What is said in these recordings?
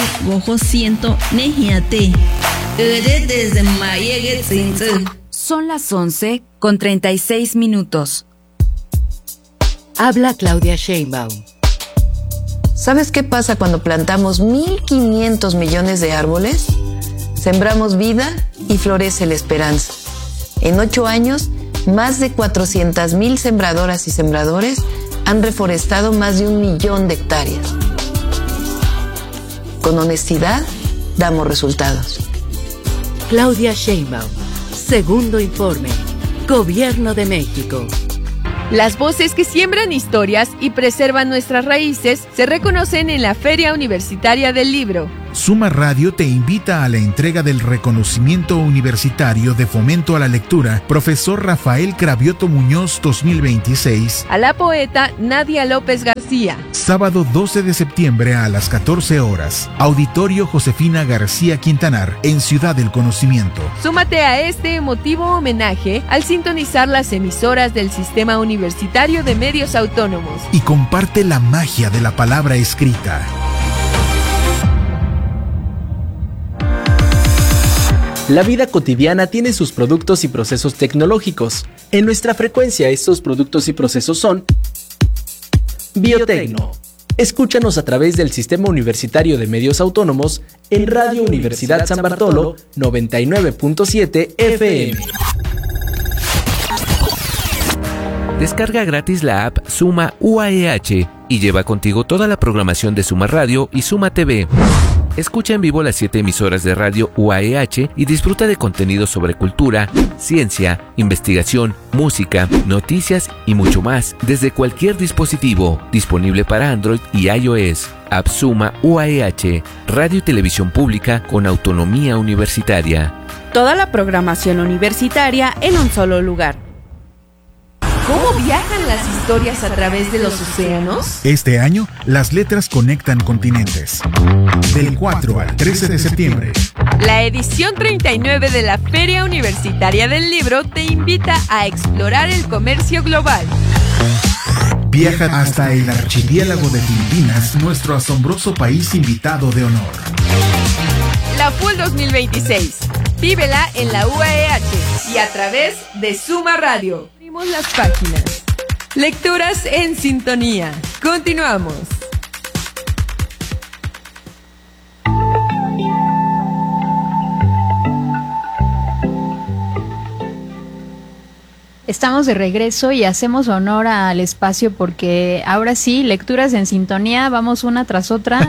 bojo siento nejiate. Desde mayegue tsinze. Son las 11:36. Habla Claudia Sheinbaum. ¿Sabes qué pasa cuando plantamos 1.500 millones de árboles? Sembramos vida y florece la esperanza. En 8 años, más de 400,000 sembradoras y sembradores han reforestado más de 1 millón de hectáreas. Con honestidad, damos resultados. Claudia Sheinbaum. Segundo informe. Gobierno de México. Las voces que siembran historias y preservan nuestras raíces se reconocen en la Feria Universitaria del Libro. Suma Radio te invita a la entrega del reconocimiento universitario de fomento a la lectura Profesor Rafael Cravioto Muñoz 2026 a la poeta Nadia López García. Sábado 12 de septiembre a las 14 horas. Auditorio Josefina García Quintanar en Ciudad del Conocimiento. Súmate a este emotivo homenaje al sintonizar las emisoras del Sistema Universitario de Medios Autónomos. Y comparte la magia de la palabra escrita. La vida cotidiana tiene sus productos y procesos tecnológicos. En nuestra frecuencia, estos productos y procesos son Biotecno. Escúchanos a través del Sistema Universitario de Medios Autónomos en Radio Universidad San Bartolo 99.7 FM. Descarga gratis la app Suma UAEH y lleva contigo toda la programación de Suma Radio y Suma TV. Escucha en vivo las 7 emisoras de radio UAEH y disfruta de contenidos sobre cultura, ciencia, investigación, música, noticias y mucho más desde cualquier dispositivo, disponible para Android y iOS. App Suma UAEH, radio y televisión pública con autonomía universitaria. Toda la programación universitaria en un solo lugar. ¿Cómo viajan las historias a través de los océanos? Este año, las letras conectan continentes. Del 4 al 13 de septiembre. La edición 39 de la Feria Universitaria del Libro te invita a explorar el comercio global. Viaja hasta el archipiélago de Filipinas, nuestro asombroso país invitado de honor. La FUL 2026. Vívela en la UAEH y a través de Suma Radio. Abrimos las páginas. Lecturas en sintonía. Continuamos. Estamos de regreso y hacemos honor al espacio porque ahora sí, lecturas en sintonía, vamos una tras otra.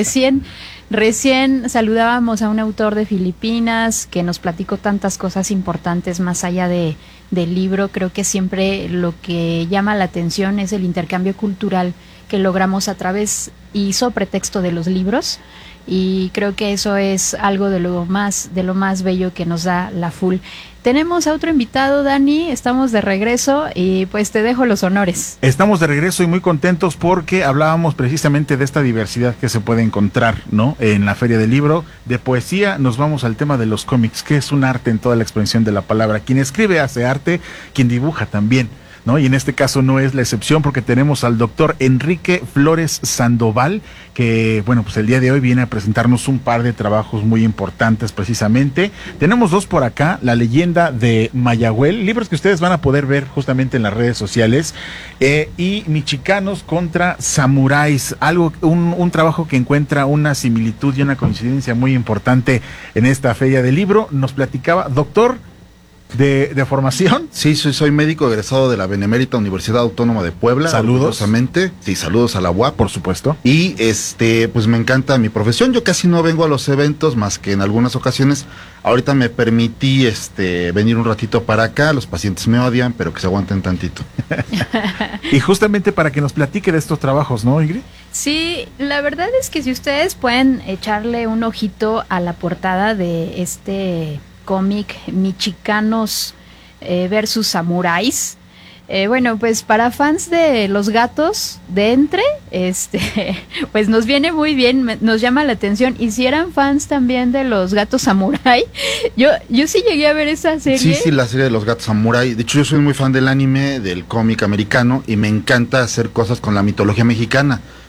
Recién saludábamos a un autor de Filipinas que nos platicó tantas cosas importantes más allá del libro. Creo que siempre lo que llama la atención es el intercambio cultural que logramos a través y sobre pretexto de los libros. Y creo que eso es algo de lo más bello que nos da la FUL. Tenemos a otro invitado, Dani, estamos de regreso y pues te dejo los honores. Estamos de regreso y muy contentos porque hablábamos precisamente de esta diversidad que se puede encontrar, ¿no? En la Feria del Libro. De poesía nos vamos al tema de los cómics, que es un arte en toda la expresión de la palabra. Quien escribe hace arte, quien dibuja también, ¿no? Y en este caso no es la excepción porque tenemos al doctor Enrique Flores Sandoval, que, bueno, pues el día de hoy viene a presentarnos un par de trabajos muy importantes precisamente. Tenemos dos por acá, La leyenda de Mayahuel, libros que ustedes van a poder ver justamente en las redes sociales, y Michicanos contra Samuráis, un trabajo que encuentra una similitud y una coincidencia muy importante en esta Feria del Libro. Nos platicaba, doctor, ¿De formación? Sí, soy médico egresado de la Benemérita Universidad Autónoma de Puebla. Saludos. Sí, saludos a la UAP. Por supuesto. Y pues me encanta mi profesión. Yo casi no vengo a los eventos más que en algunas ocasiones. Ahorita me permití venir un ratito para acá. Los pacientes me odian, pero que se aguanten tantito. Y justamente para que nos platique de estos trabajos, ¿no, Ingrid? Sí, la verdad es que si ustedes pueden echarle un ojito a la portada de este cómic Michicanos versus Samuráis. Bueno, pues para fans de los gatos de Entre, pues nos viene muy bien, nos llama la atención. Y si eran fans también de los gatos samurái, yo sí llegué a ver esa serie. Sí, la serie de los gatos samurái. De hecho, yo soy muy fan del anime, del cómic americano, y me encanta hacer cosas con la mitología mexicana.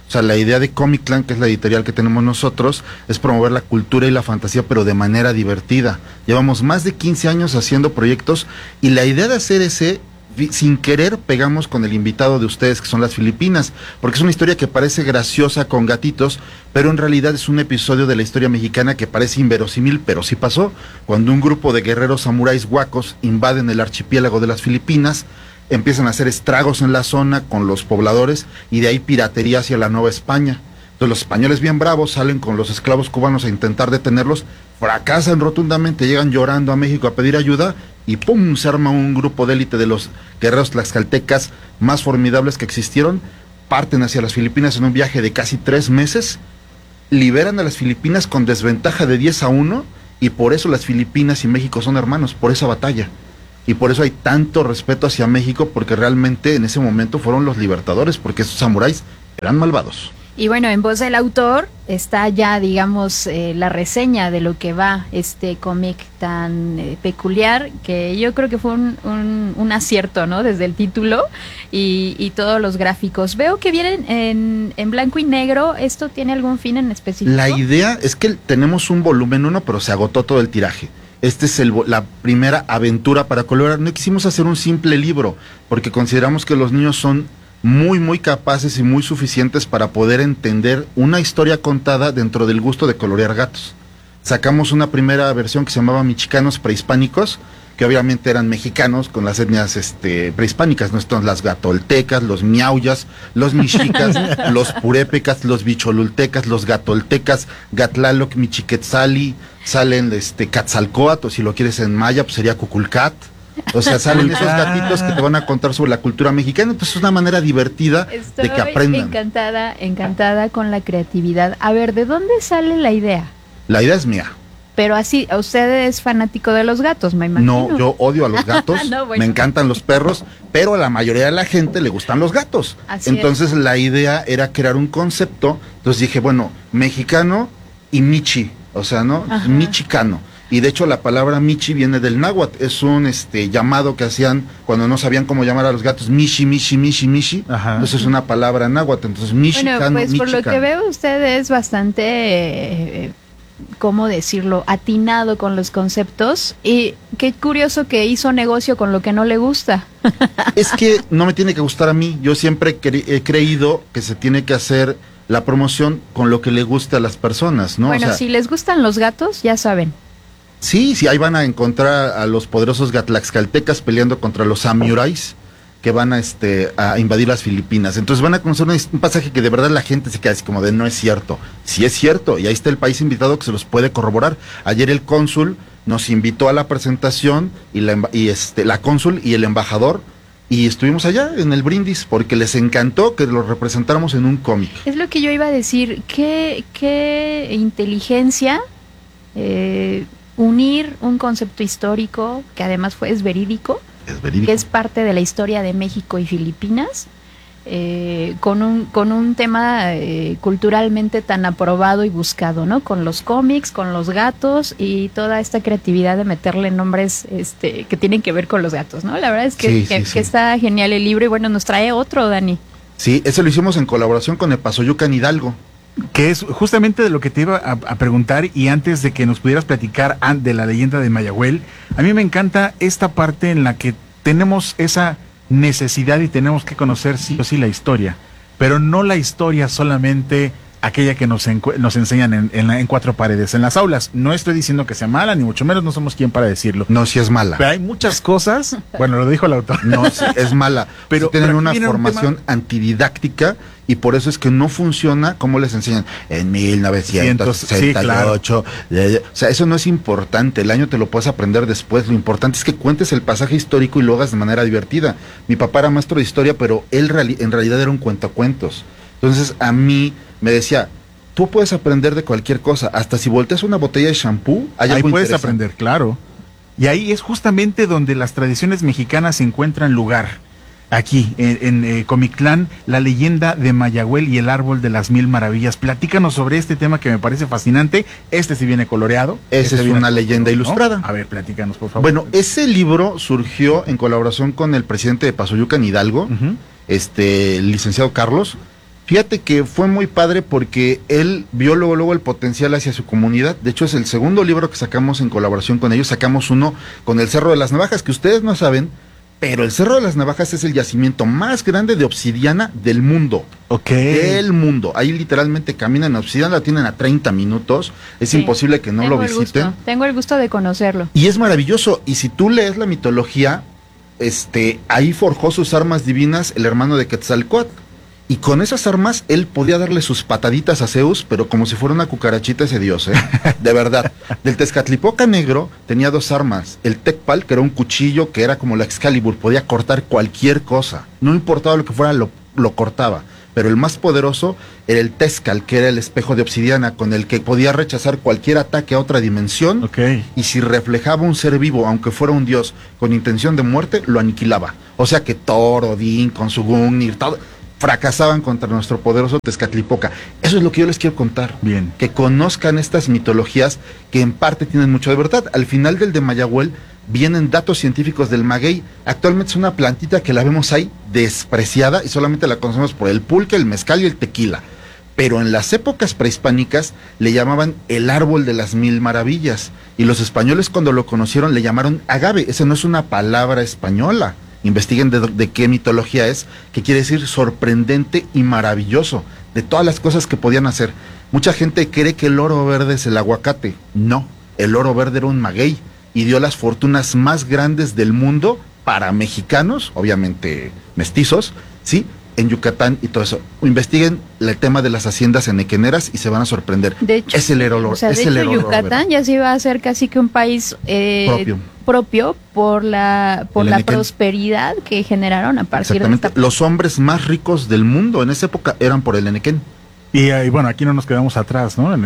O sea, la idea de Comic Clan, que es la editorial que tenemos nosotros, es promover la cultura y la fantasía, pero de manera divertida. Llevamos más de 15 años haciendo proyectos y la idea de hacer ese, sin querer, pegamos con el invitado de ustedes, que son las Filipinas, porque es una historia que parece graciosa con gatitos, pero en realidad es un episodio de la historia mexicana que parece inverosímil, pero sí pasó. Cuando un grupo de guerreros samuráis huacos invaden el archipiélago de las Filipinas, empiezan a hacer estragos en la zona con los pobladores y de ahí piratería hacia la Nueva España. Entonces los españoles bien bravos salen con los esclavos cubanos a intentar detenerlos, fracasan rotundamente, llegan llorando a México a pedir ayuda y ¡pum!, se arma un grupo de élite de los guerreros tlaxcaltecas más formidables que existieron, parten hacia las Filipinas en un viaje de casi 3 meses, liberan a las Filipinas con desventaja de 10-1 y por eso las Filipinas y México son hermanos, por esa batalla. Y por eso hay tanto respeto hacia México, porque realmente en ese momento fueron los libertadores, porque esos samuráis eran malvados. Y bueno, en voz del autor está ya, digamos, la reseña de lo que va este cómic tan peculiar, que yo creo que fue un acierto, ¿no? Desde el título y todos los gráficos. Veo que vienen en blanco y negro. ¿Esto tiene algún fin en específico? La idea es que tenemos un volumen 1, pero se agotó todo el tiraje. Este es la primera aventura para colorear. No quisimos hacer un simple libro, porque consideramos que los niños son muy, muy capaces y muy suficientes para poder entender una historia contada dentro del gusto de colorear gatos. Sacamos una primera versión que se llamaba Michicanos Prehispánicos, que obviamente eran mexicanos con las etnias prehispánicas, ¿no? Están las gatoltecas, los miauyas, los mexicas, los purépecas, los bicholultecas, los gatoltecas, Gatlaloc, Michiquetzali, salen Quetzalcóatl, o si lo quieres en maya, pues sería Cuculcat. O sea, salen esos gatitos que te van a contar sobre la cultura mexicana. Entonces es una manera divertida de que aprendan. Encantada con la creatividad. A ver, ¿de dónde sale la idea? La idea es mía. Pero así, usted es fanático de los gatos, me imagino. No, yo odio a los gatos, no, bueno. Me encantan los perros, pero a la mayoría de la gente le gustan los gatos. Entonces la idea era crear un concepto. Entonces dije, bueno, mexicano y michi, o sea, ¿no? Ajá. Michicano. Y de hecho la palabra michi viene del náhuatl, es un llamado que hacían cuando no sabían cómo llamar a los gatos, michi, michi, michi, michi. Ajá. Entonces es una palabra náhuatl, entonces michicano, bueno, pues michicano. Por lo que veo usted es bastante, ¿cómo decirlo?, atinado con los conceptos, y qué curioso que hizo negocio con lo que no le gusta. Es que no me tiene que gustar a mí, yo siempre he creído que se tiene que hacer la promoción con lo que le gusta a las personas, ¿no? Bueno, o sea, si les gustan los gatos, ya saben. Sí, ahí van a encontrar a los poderosos gatlaxcaltecas peleando contra los samuráis que van a invadir las Filipinas. Entonces van a conocer un pasaje que de verdad la gente se queda así como de no es cierto. Sí es cierto, y ahí está el país invitado que se los puede corroborar. Ayer el cónsul nos invitó a la presentación y la cónsul y el embajador, y estuvimos allá en el brindis porque les encantó que lo representáramos en un cómic. Es lo que yo iba a decir, qué inteligencia unir un concepto histórico que además es verídico, que es parte de la historia de México y Filipinas, con un tema culturalmente tan aprobado y buscado, ¿no? Con los cómics, con los gatos y toda esta creatividad de meterle nombres que tienen que ver con los gatos, ¿no? La verdad es que está genial el libro, y bueno, nos trae otro, Dani. Sí, ese lo hicimos en colaboración con Epazoyucan Hidalgo. Que es justamente de lo que te iba a preguntar, y antes de que nos pudieras platicar de la leyenda de Mayagüel, a mí me encanta esta parte en la que tenemos esa necesidad y tenemos que conocer sí o sí la historia, pero no la historia solamente aquella que nos enseñan en 4 paredes, en las aulas. No estoy diciendo que sea mala, ni mucho menos, no somos quien para decirlo. No, sí es mala. Pero hay muchas cosas, bueno, lo dijo el autor. No, sí, es mala. Pero tienen una formación antididáctica, y por eso es que no funciona como les enseñan en 1968. Sí, claro. O sea, eso no es importante, el año te lo puedes aprender después. Lo importante es que cuentes el pasaje histórico y lo hagas de manera divertida. Mi papá era maestro de historia, pero él en realidad era un cuentacuentos. Entonces a mí me decía, tú puedes aprender de cualquier cosa, hasta si volteas una botella de shampoo, ahí puedes aprender, claro. Y ahí es justamente donde las tradiciones mexicanas encuentran lugar. Aquí, en Comic Clan, la leyenda de Mayagüel y el árbol de las 1000 maravillas. Platícanos sobre este tema que me parece fascinante. Sí viene coloreado. Esa es una leyenda ilustrada. A ver, platícanos, por favor. Bueno, ese libro surgió en colaboración con el presidente de Epazoyucan Hidalgo, el licenciado Carlos, Fíjate que fue muy padre porque él vio luego el potencial hacia su comunidad. De hecho, es el segundo libro que sacamos en colaboración con ellos. Sacamos uno con el Cerro de las Navajas, que ustedes no saben, pero el Cerro de las Navajas es el yacimiento más grande de obsidiana del mundo. Ok. Del mundo. Ahí literalmente caminan en obsidiana, la tienen a 30 minutos. Es imposible que no lo visiten. Tengo el gusto de conocerlo. Y es maravilloso. Y si tú lees la mitología, ahí forjó sus armas divinas el hermano de Quetzalcóatl. Y con esas armas él podía darle sus pataditas a Zeus, pero como si fuera una cucarachita ese dios, de verdad. Del Tezcatlipoca Negro tenía 2 armas. El Tecpal, que era un cuchillo que era como la Excalibur, podía cortar cualquier cosa. No importaba lo que fuera, lo cortaba. Pero el más poderoso era el Tezcal, que era el espejo de obsidiana, con el que podía rechazar cualquier ataque a otra dimensión. Okay. Y si reflejaba un ser vivo, aunque fuera un dios, con intención de muerte, lo aniquilaba. O sea que Thor, Odín, con su Gungnir, todo, fracasaban contra nuestro poderoso Tezcatlipoca. Eso es lo que yo les quiero contar. Bien. Que conozcan estas mitologías que en parte tienen mucho de verdad. Al final del de Mayagüel vienen datos científicos del maguey. Actualmente es una plantita que la vemos ahí despreciada y solamente la conocemos por el pulque, el mezcal y el tequila. Pero en las épocas prehispánicas le llamaban el árbol de las 1000 maravillas. Y los españoles cuando lo conocieron le llamaron agave. Esa no es una palabra española. Investiguen de qué mitología es, que quiere decir sorprendente y maravilloso, de todas las cosas que podían hacer. Mucha gente cree que el oro verde es el aguacate. No, el oro verde era un maguey y dio las fortunas más grandes del mundo para mexicanos, obviamente mestizos, ¿sí? En Yucatán y todo eso. Investiguen el tema de las haciendas enequeneras y se van a sorprender. De hecho, es el oro, o sea, de hecho Yucatán ya se iba a hacer casi que un país propio por la prosperidad que generaron a partir de esta... Los hombres más ricos del mundo en esa época eran por el Enequén. Y bueno, aquí no nos quedamos atrás, ¿no?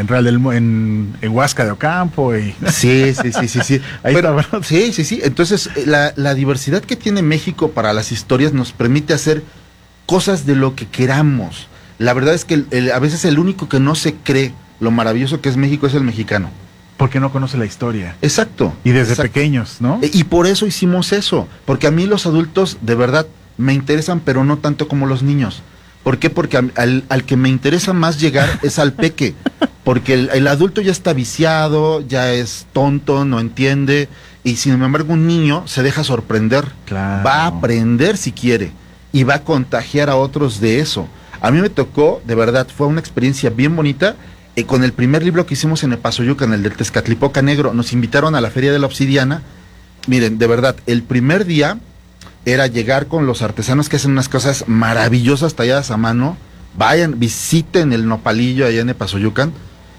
En Huasca de Ocampo y... Sí. Ahí pero, está, sí. Entonces, la diversidad que tiene México para las historias nos permite hacer cosas de lo que queramos. La verdad es que a veces el único que no se cree lo maravilloso que es México es el mexicano. Porque no conoce la historia. Exacto. Y desde pequeños, ¿no? Y por eso hicimos eso. Porque a mí los adultos, de verdad, me interesan, pero no tanto como los niños. ¿Por qué? Porque al que me interesa más llegar es al peque. Porque el adulto ya está viciado, ya es tonto, no entiende. Y sin embargo, un niño se deja sorprender. Claro. Va a aprender si quiere. Y va a contagiar a otros de eso. A mí me tocó, de verdad, fue una experiencia bien bonita. Con el primer libro que hicimos en Epazoyucan, el del Tezcatlipoca Negro, nos invitaron a la Feria de la Obsidiana. Miren, de verdad, el primer día era llegar con los artesanos que hacen unas cosas maravillosas talladas a mano. Vayan, visiten el nopalillo allá en Epazoyucan.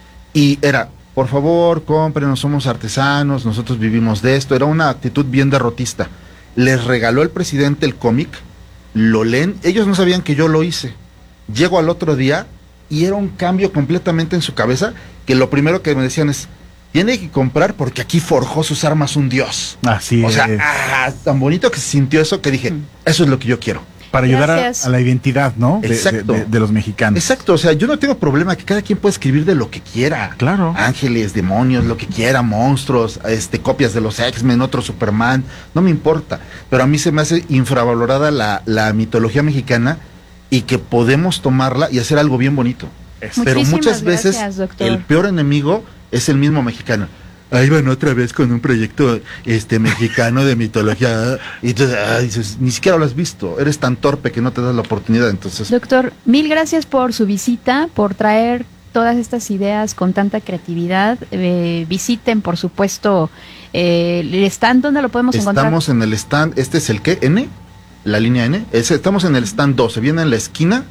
Y era, por favor, cómprenos, somos artesanos, nosotros vivimos de esto. Era una actitud bien derrotista. Les regaló el presidente el cómic, lo leen, ellos no sabían que yo lo hice. Llego al otro día y era un cambio completamente en su cabeza, que lo primero que me decían es, tiene que comprar porque aquí forjó sus armas un dios. Así es. O sea, tan bonito que se sintió eso que dije, eso es lo que yo quiero. Para ayudar a la identidad, ¿no? Exacto. De los mexicanos. Exacto, o sea, yo no tengo problema que cada quien pueda escribir de lo que quiera. Claro. Ángeles, demonios, lo que quiera, monstruos, copias de los X-Men, otro Superman, no me importa. Pero a mí se me hace infravalorada la mitología mexicana y que podemos tomarla y hacer algo bien bonito. Pero muchas veces el peor enemigo es el mismo mexicano. Ahí van otra vez con un proyecto mexicano de mitología. Y entonces, dices, ni siquiera lo has visto. Eres tan torpe que no te das la oportunidad. Entonces, doctor, mil gracias por su visita, por traer todas estas ideas con tanta creatividad. Visiten, por supuesto, el stand. ¿Dónde lo podemos encontrar? Estamos en el stand, este es el ¿qué? ¿N? La línea N. Estamos en el stand 12, viene en la esquina.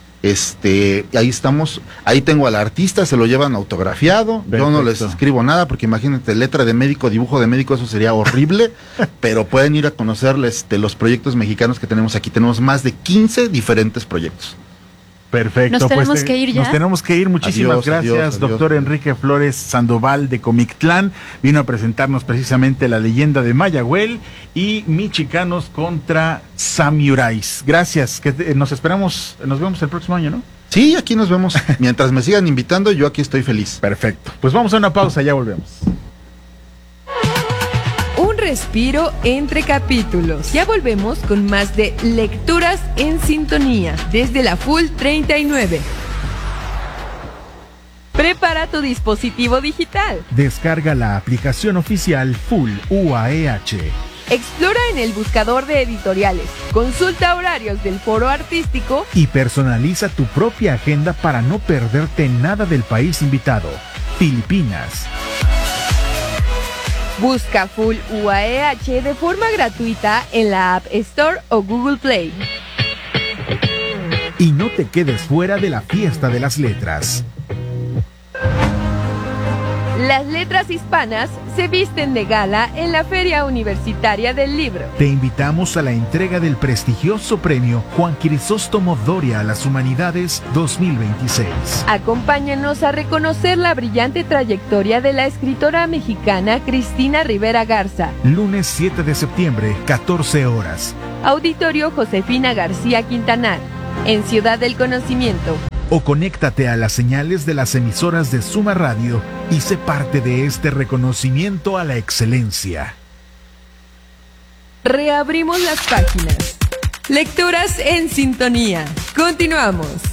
Ahí estamos, ahí tengo al artista, se lo llevan autografiado. Perfecto. Yo no les escribo nada porque imagínate, letra de médico, dibujo de médico, eso sería horrible. Pero pueden ir a conocer los proyectos mexicanos que tenemos aquí. Tenemos más de 15 diferentes proyectos. Perfecto. Nos tenemos que ir ya. Nos tenemos que ir. Muchísimas gracias, doctor Enrique Flores Sandoval de Comictlán. Vino a presentarnos precisamente la leyenda de Mayagüel y Michicanos contra Samuráis. Gracias. Nos esperamos, nos vemos el próximo año, ¿no? Sí, aquí nos vemos. Mientras me sigan invitando, yo aquí estoy feliz. Perfecto. Pues vamos a una pausa, ya volvemos. Un respiro entre capítulos. Ya volvemos con más de Lecturas en Sintonía desde la Full 39. Prepara tu dispositivo digital. Descarga la aplicación oficial Full UAEH. Explora en el buscador de editoriales, consulta horarios del foro artístico y personaliza tu propia agenda para no perderte nada del país invitado, Filipinas. Busca Full UAEH de forma gratuita en la App Store o Google Play. Y no te quedes fuera de la fiesta de las letras. Las letras hispanas se visten de gala en la Feria Universitaria del Libro. Te invitamos a la entrega del prestigioso premio Juan Crisóstomo Doria a las Humanidades 2026. Acompáñanos a reconocer la brillante trayectoria de la escritora mexicana Cristina Rivera Garza. Lunes 7 de septiembre, 14 horas. Auditorio Josefina García Quintanar, en Ciudad del Conocimiento. O conéctate a las señales de las emisoras de Suma Radio y sé parte de este reconocimiento a la excelencia. Reabrimos las páginas. Lecturas en Sintonía. Continuamos.